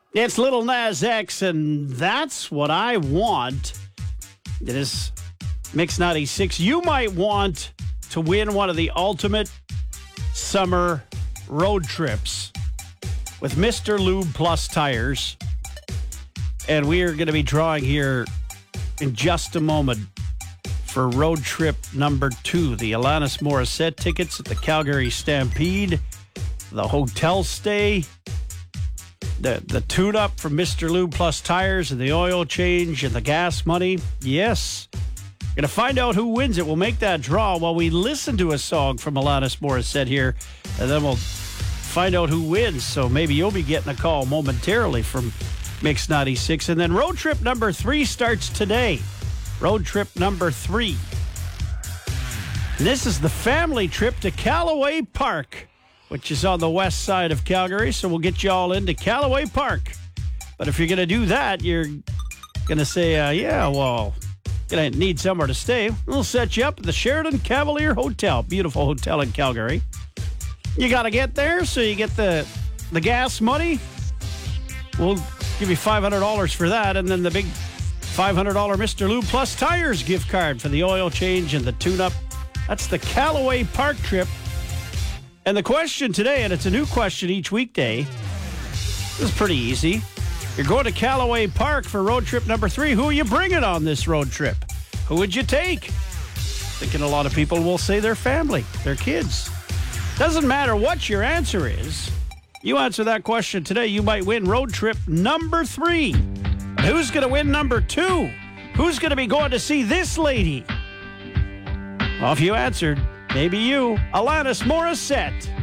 It's Little Nas X, and that's what I want. It is Mix 96. You might want to win one of the ultimate summer road trips with Mr. Lube Plus Tires. And we are going to be drawing here in just a moment for road trip number 2, the Alanis Morissette tickets at the Calgary Stampede, the hotel stay, the tune-up from Mr. Lube Plus Tires, and the oil change and the gas money. Yes. Going to find out who wins it. We'll make that draw while we listen to a song from Alanis Morissette here, and then we'll find out who wins. So maybe you'll be getting a call momentarily from Mix 96. And then road trip number 3 starts today. Road trip number 3. And this is the family trip to Callaway Park, which is on the west side of Calgary. So we'll get you all into Callaway Park. But if you're going to do that, you're going to say, going to need somewhere to stay. We'll set you up at the Sheridan Cavalier Hotel. Beautiful hotel in Calgary. You got to get there, so you get the gas money. We'll give you $500 for that, and then the big $500 Mr. Lube Plus Tires gift card for the oil change and the tune-up. That's the Callaway Park trip. And the question today, and it's a new question each weekday, this is pretty easy. You're going to Callaway Park for road trip number 3. Who are you bringing on this road trip? Who would you take? Thinking a lot of people will say their family, their kids. Doesn't matter what your answer is. You answer that question today, you might win road trip number 3. But who's going to win number 2? Who's going to be going to see this lady? Well, if you answered, maybe you, Alanis Morissette.